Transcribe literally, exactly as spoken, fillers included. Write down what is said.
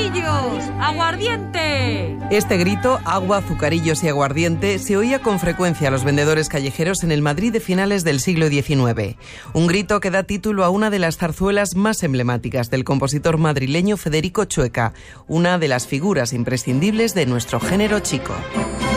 azucarillos! ¡Aguardiente! Este grito, agua, azucarillos y aguardiente, se oía con frecuencia a los vendedores callejeros en el Madrid de finales del siglo diecinueve. Un grito que da título a una de las zarzuelas más emblemáticas del compositor madrileño Federico Chueca, una de las figuras imprescindibles de nuestro género chico.